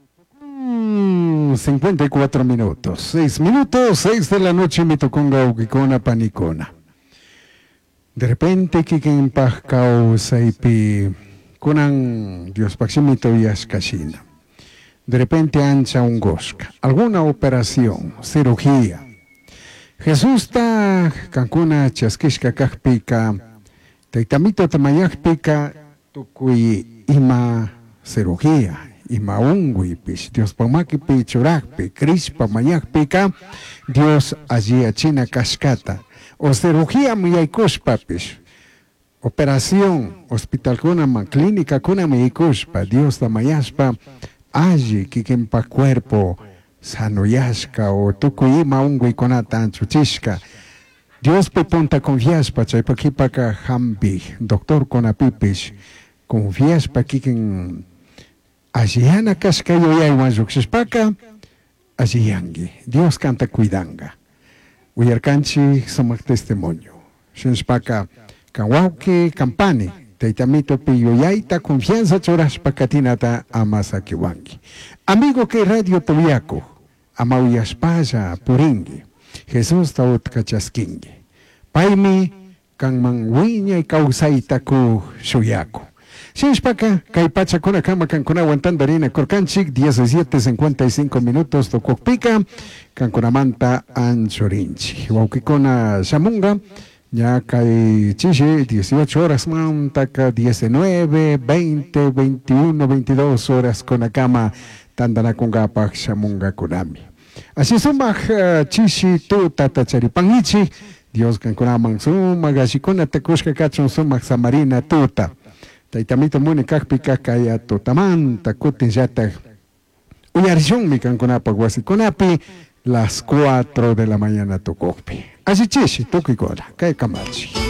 54 minutos, 6 minutos, 6 de la noche, me tocó una panicona. De repente, kikin pahkau saipi, kunan Dios paximito yaskashina. De repente ancha un gosca, alguna operación, cirugía. Jesús está cancuna chaskishka kajpika, teitamito tamayajpika, tukui ima cirugía. Ima unguipis, Dios pamakipi churakpi, crispa mayakpika, Dios allí achina cascata. O cirugía miyaykushpapis. Operación, hospital kunama, clínica kunama yaykushpa, Dios tamayashpa, allí kikinpa cuerpo, sanoyashka o tukuyima unguikonata anchuchishka. Dios peponta confiaspa, chaypakipaka hambi, doctor konapipis, confiaspa kikin Asiana cascayo ya iwanzuxpaka, asiyangi. Dios canta cuidanga. Uyarkanchi somak testimonio. Shinspaka kawauke campani. Teitamito piyoyaita confianza choraspakatinata amasakiwangi. Amigo que radio tobiaco, amauyaspaya puringi. Jesús taut kachaskingi. Paimi kan manguiña y causaita ku suyako. Shinspaka, Kaipacha kuna kama kankuna aguantandarina Korkanchik, 17:55 minutos, Tokokpika, Kankunamanta Anchorinchi. Waukikona Shamunga, ya kai chiche, 18 horas mantaka, 19, 20, 21, 22 horas con kama Tandana Kungapa Shamunga Kunami. Así sumak chichi tu tata charipangichi, Dios kankunaman sumak, ashikuna tekushka kachon sumak samarina tuta. Taitamito muni kakpika kaya totamanta kutin yata uyarishun mi kankunapa guasikunapi las 4 de la mañana tokokpi. Así chishi tokikola, kay kamachi.